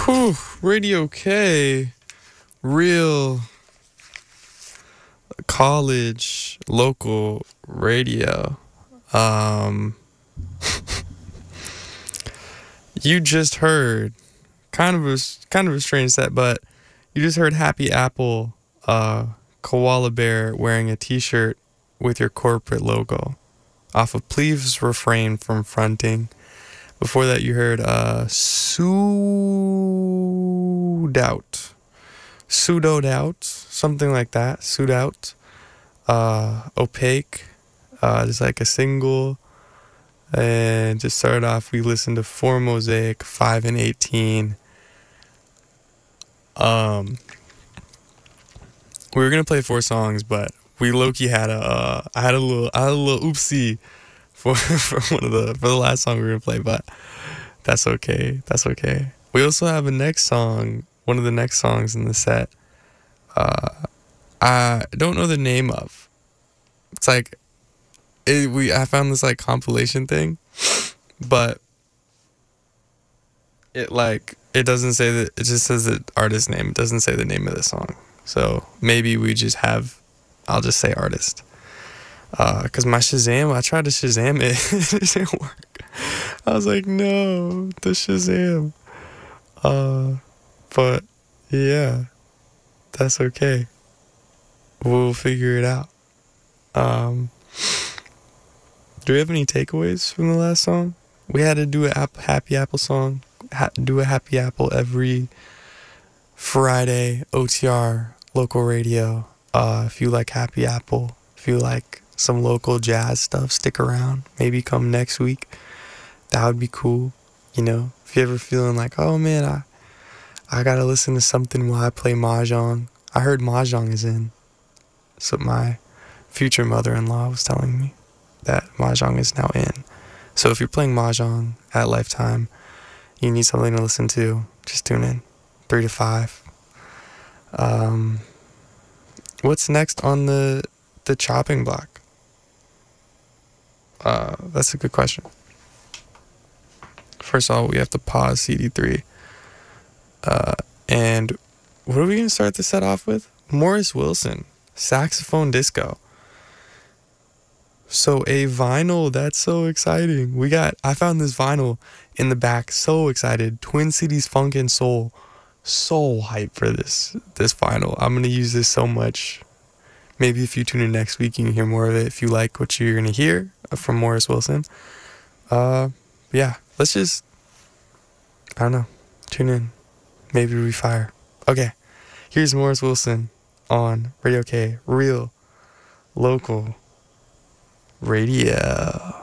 Whew, Radio K, real college local radio. Um, you just heard kind of a strange set, but you just heard Happy Apple, koala bear wearing a T-shirt with your corporate logo, off of Please Refrain from Fronting. Before that, you heard Pseudo Doubt, something like that. Suit Out, Opaque, just like a single. And just started off, we listened to 4 Mosaic, 5 and 18. We were gonna play 4 songs, but we low-key had I had a little oopsie for for the last song we were gonna play, but that's okay. That's okay. We also have a next song, one of the next songs in the set. I don't know the name of. It's like I found this like compilation thing, but it doesn't say that. It just says the artist name. It doesn't say the name of the song. So maybe I'll just say artist. Cause my Shazam, I tried to Shazam it. It didn't work. I was like, no, the Shazam. But yeah, that's okay. We'll figure it out. Do we have any takeaways from the last song? We had to do a Happy Apple song. Do a Happy Apple every Friday, OTR, local radio. If you like Happy Apple, if you like some local jazz stuff, stick around. Maybe come next week. That would be cool. You know, if you're ever feeling like, oh man, I gotta listen to something while I play Mahjong. I heard Mahjong is in. So my future mother-in-law was telling me that Mahjong is now in. So if you're playing Mahjong at Lifetime, you need something to listen to, just tune in. 3 to 5. What's next on the chopping block? That's a good question. First of all, we have to pause CD3. And what are we going to start the set off with? Morris Wilson, Saxophone Disco. So a vinyl, that's so exciting. I found this vinyl in the back, so excited. Twin Cities Funk and Soul, so hyped for this vinyl. I'm going to use this so much. Maybe if you tune in next week, you can hear more of it if you like what you're going to hear from Morris Wilson. Yeah, let's just, I don't know, tune in. Maybe refire. Okay, here's Morris Wilson on Radio K, real, local radio.